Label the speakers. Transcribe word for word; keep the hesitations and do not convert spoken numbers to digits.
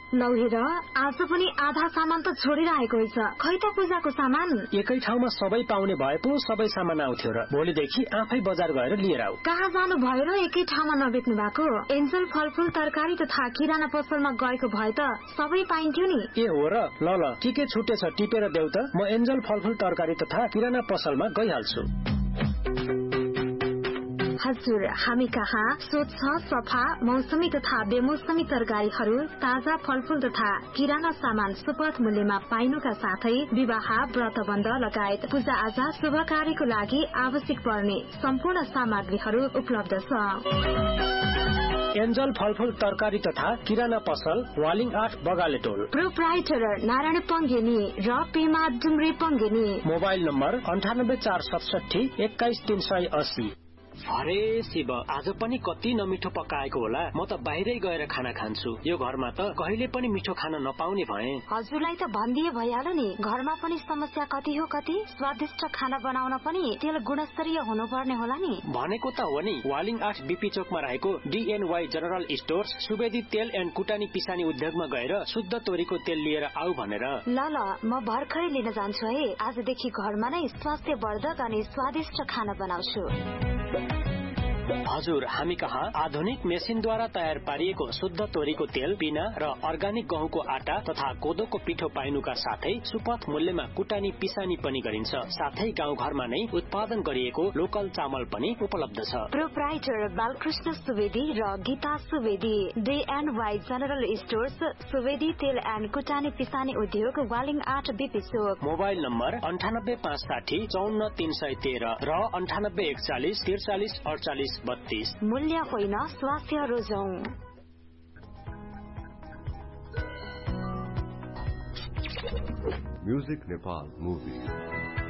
Speaker 1: लौ हेर आज पनि आधा सामान त छोडेर आएको रहेछ। खै त पूजाको सामान
Speaker 2: एकै ठाउँमा सबै पाउने भए पो सबै सामान आउँथ्यो र भोलिदेखि आफै बजार गएर लिएर आऊ।
Speaker 1: कहाँ जानु भयो र एकै ठाउँमा नबेच्नु भएको? एन्जल फलफूल तरकारी तथा किराना पसलमा गएको भए त सबै पाइन्थ्यो नि।
Speaker 2: ए हो र, ल ल के के छुटेछ टिपेर देऊ त, म एन्जल फलफूल तरकारी तथा किराना पसलमा गइहाल्छु।
Speaker 1: हजुर, हामी कहाँ स्वच्छ सफा मौसमी तथा बेमौसमी तरकारीहरू, ताजा फलफूल तथा किराना सामान सुपथ मूल्यमा पाइनुका साथै विवाह व्रतबन्ध लगायत पूजा आजा शुभ कार्यको लागि आवश्यक पर्ने सम्पूर्ण सामग्रीहरू उपलब्ध छ।
Speaker 2: एन्जल फलफूल तरकारी तथा किराना पसल वालिङ आठ बगाले टोल।
Speaker 1: प्रोप्राइटर नारायण पङ्गेनी र पेमा डुम्रे पङ्गेनी।
Speaker 2: मोबाइल नम्बर अन्ठानब्बे चार सतसठी एक्काइस तीन सय अस्सी। अरे शिव, आज पनि कति नमिठो पकाएको होला। म त बाहिरै गएर खाना खान्छु। यो घरमा त कहिले पनि मिठो खाना नपाउने भए।
Speaker 1: हजुरलाई त भनिदिए भइहाल्यो नि, घरमा पनि समस्या कति हो कति। स्वादिष्ट खाना बनाउन पनि तेल गुणस्तरीय हुनुपर्ने होला नि।
Speaker 2: भनेको त हो नि, वालिङ आठ बीपी चोकमा रहेको डीएनवाई जनरल स्टोर्स सुवेदी तेल एन्ड कुटानी पिसानी उद्योगमा गएर शुद्ध तोरीको तेल लिएर आऊ भनेर।
Speaker 1: ल ल म भर्खरै लिन जान्छु है। आजदेखि घरमा नै स्वास्थ्य वर्धक अनि स्वादिष्ट खाना बनाउँछु।
Speaker 2: हजुर, हामी कहाँ आधुनिक मेसिनद्वारा तयार पारिएको शुद्ध तोरीको तेल, पिना र अर्गानिक गहुँको आटा तथा कोदोको पिठो पाइनुका साथै सुपथ मूल्यमा कुटानी पिसानी पनि गरिन्छ। साथै गाउँ घरमा नै उत्पादन गरिएको लोकल चामल पनि उपलब्ध छ।
Speaker 1: प्रोप्राइटर बालकृष्ण सुवेदी र Gita Subedi, day and Y general stores, Subedi तेल एन्ड कुटानी पिसानी उद्योग, वालिङ आठ बीपी चोक।
Speaker 2: मोबाइल नम्बर अन्ठानब्बे पाँच साठी चौन्न तीन सय तेह्र र अन्ठानब्बे एकचालिस त्रिचालिस अडचालिस बत्तीस।
Speaker 1: मूल्य होइन, स्वास्थ्य रोजौं।
Speaker 3: Music Nepal movie